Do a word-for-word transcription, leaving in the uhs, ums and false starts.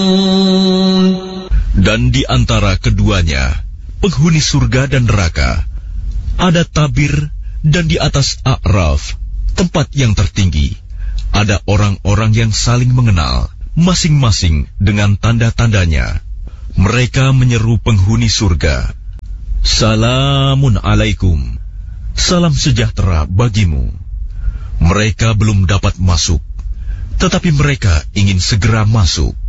Dan di antara keduanya, penghuni surga dan neraka, ada tabir, dan di atas A'raf, tempat yang tertinggi, ada orang-orang yang saling mengenal, masing-masing dengan tanda-tandanya. Mereka menyeru penghuni surga, "Salamun alaikum, salam sejahtera bagimu." Mereka belum dapat masuk, tetapi mereka ingin segera masuk.